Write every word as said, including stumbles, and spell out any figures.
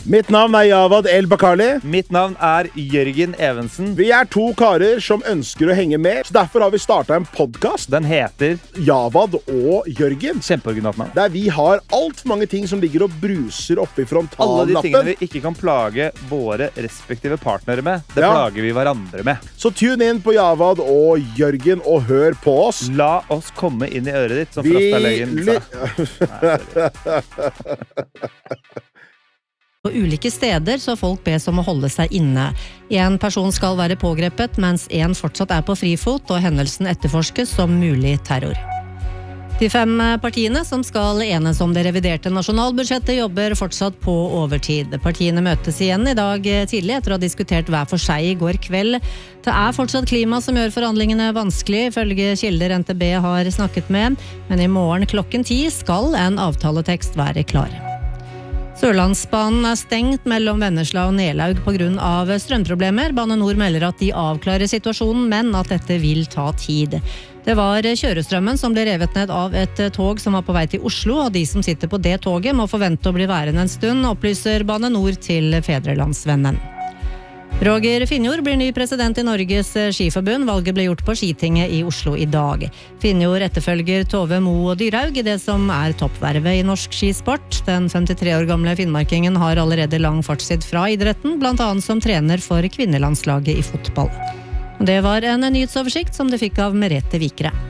Mitt navn er Javad El-Bakali. Mitt navn er Jørgen Evensen. Vi er to karer som ønsker å henge med, så derfor har vi startet en podcast. Den heter Javad og Jørgen. Kjempeoriginalt navn. Der vi har alt for mange ting som ligger og bruser oppe i frontallappen. Alle de tingene vi ikke kan plage våre respektive partnere med, det Ja. plager vi hverandre med. Så tune inn på Javad og Jørgen og hør på oss. La oss komme inn i øret ditt, som Vi Frastalegen sa. På ulike steder så folk bes om å holde seg inne. En person skal være pågrepet, mens en fortsatt er på frifot, og hendelsen etterforskes som mulig terror. De fem partiene som skal enes om det reviderte nasjonalbudsjettet jobber fortsatt på overtid. Partiene møtes igjen i dag tidlig etter å ha diskutert hver for seg i går kveld. Det er fortsatt klima som gjør forhandlingene vanskelig, følge kilder N T B har snakket med, men i morgen klokken ti skal en avtaletekst være klar. Sørlandsbanen er stengt mellom Vennesla og Nelaug på grunn av strømproblemer. Bane Nor melder at de avklarer situasjonen, men at dette vil ta tid. Det var kjørestrømmen som ble revet ned av et tog som var på vei til Oslo, og de som sitter på det toget må forvente å bli værende en stund, opplyser Bane Nor til Fedrelandsvennen. Roger Finnjord blir ny president i Norges skiforbund. Valget ble gjort på skitinget i Oslo i dag. Finnjord etterfølger Tove Mo Dyrhaug i det som er toppvervet i norsk skisport. Den femtitre år gamle finnmarkingen har allerede lang fartstid fra idretten, blant annet som trener for kvinnelandslaget i fotball. Det var en nyhetsoversikt som du fikk av Merete Vikre.